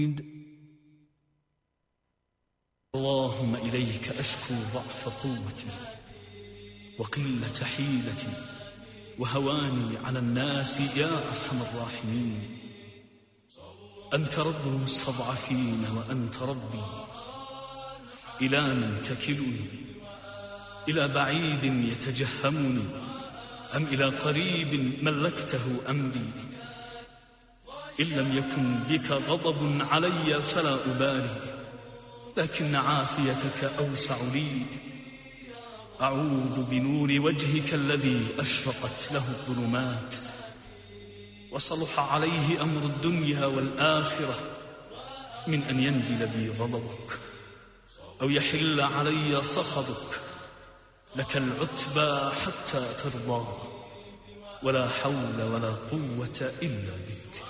اللهم إليك أشكو ضعف قوتي وقلة حيلتي وهواني على الناس يا أرحم الراحمين. أنت رب المستضعفين وأنت ربي، إلى من تكلني؟ إلى بعيد يتجهمني أم إلى قريب ملكته أمري؟ إن لم يكن بك غضب علي فلا أبالي، لكن عافيتك أوسع لي. أعوذ بنور وجهك الذي أشرقت له الظلمات وصلح عليه أمر الدنيا والآخرة من أن ينزل بي غضبك أو يحل علي سخطك. لك العتبى حتى ترضى، ولا حول ولا قوة إلا بك.